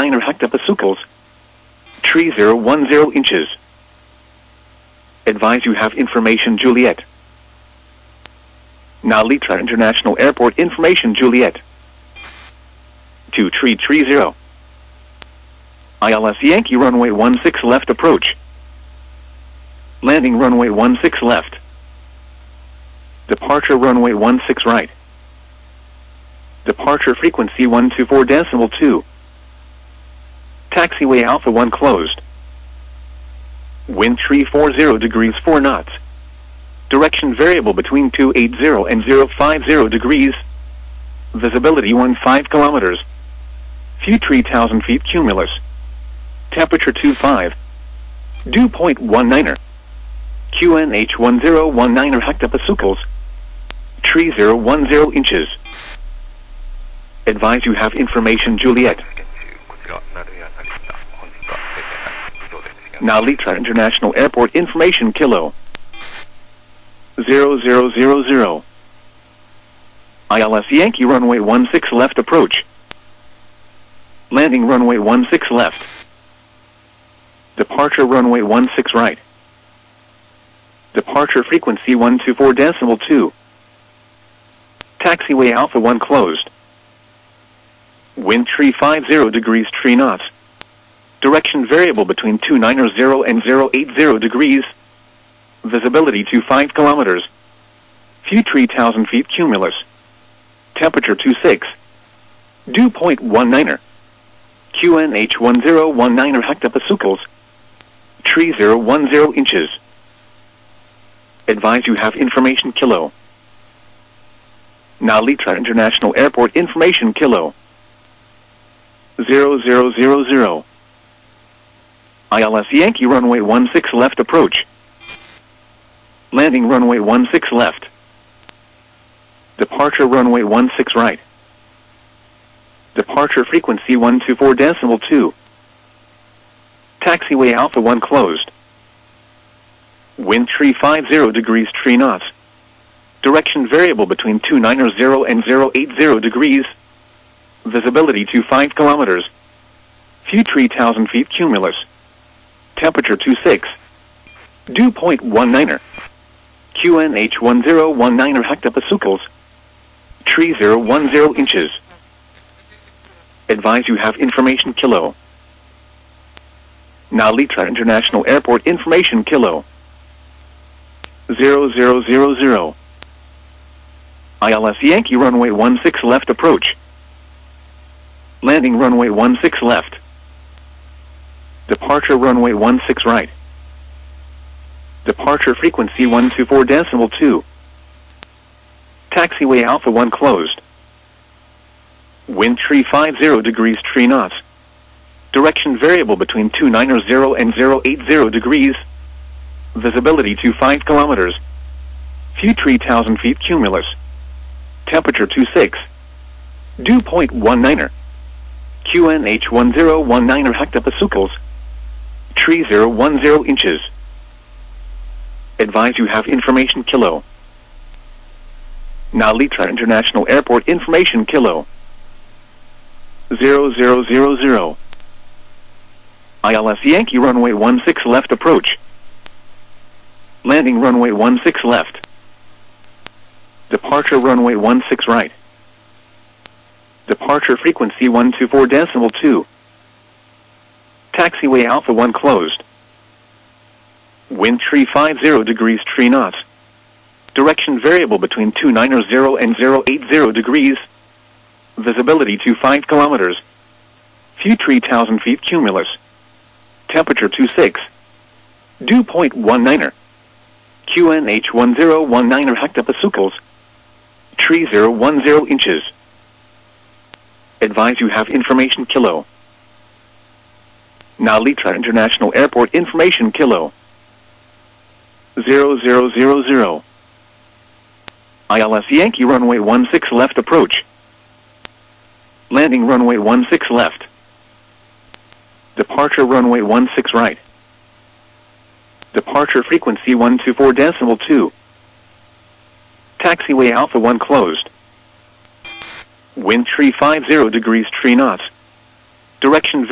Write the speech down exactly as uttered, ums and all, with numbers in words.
niner hectopascals. Tree zero one zero inches. Advise you have information Juliet. Nalitra International Airport information Juliet. To tree tree zero. I L S Yankee runway one six left approach. Landing runway one six left. Departure runway one six right. Departure frequency one two four decimal two. Taxiway Alpha one closed. Wind three forty degrees four knots. Direction variable between two eighty and zero five zero degrees. Visibility fifteen kilometers. Few three thousand feet cumulus. Temperature twenty-five. Dew point one niner. Q N H one zero one niner hectopascals. Tree zero one zero inches. Advise you have information Juliet. Nalitra International Airport information Kilo. Zero zero zero zero. I L S Yankee runway one six left approach. Landing runway one six left. Departure runway one six right. Departure frequency one two four decimal two. Taxiway Alpha one closed. Wind three fifty degrees three knots. Direction variable between two ninety and zero eighty degrees. Visibility twenty-five kilometers. Few three thousand feet cumulus. Temperature twenty-six. Dew point one niner. Q N H one zero one niner hectopascals. Tree zero one zero inches. Advise you have information Kilo. Nalitra International Airport information Kilo. Zero zero zero zero. I L S Yankee runway one six left approach. Landing runway one six left. Departure runway one six right. Departure frequency one two four decimal two. Taxiway Alpha one closed. Wind three fifty degrees three knots. Direction variable between two ninety and zero eighty degrees. Visibility twenty-five kilometers. Few three thousand feet cumulus. Temperature twenty-six. Dew point one niner. Q N H one zero one niner hectopascals. Tree zero one zero inches. Advise you have information Kilo. Nalitra International Airport information Kilo. Zero zero zero zero. I L S Yankee runway one six left approach. Landing runway one six left. Departure runway one six right. Departure frequency one two four decimal two. Taxiway Alpha one closed. Wind three fifty degrees three knots. Direction variable between two ninety and zero eighty degrees. Visibility twenty-five kilometers. Few three thousand feet cumulus. Temperature twenty-six. Dew point one niner. Q N H one zero one niner hectopascals. Tree zero one zero inches. Advise you have information Kilo. Nalitra International Airport information Kilo. Zero zero zero zero. I L S Yankee runway one six left approach. Landing runway one six left. Departure runway one six right. Departure frequency one two four decimal two. Taxiway Alpha one closed. Wind three fifty degrees three knots. Direction variable between two ninety and zero eighty degrees. Visibility twenty-five kilometers. Few three thousand feet cumulus. Temperature twenty-six. Dew point one niner. Q N H one zero one niner hectopascals. Tree zero one zero inches. Advise you have information Kilo. Nalitra International Airport information Kilo. Zero zero zero zero. I L S Yankee runway one six left approach. Landing runway one six left. Departure runway one six right. Departure frequency one two four decimal two. Taxiway Alpha one closed. Wind three fifty degrees three knots. Direction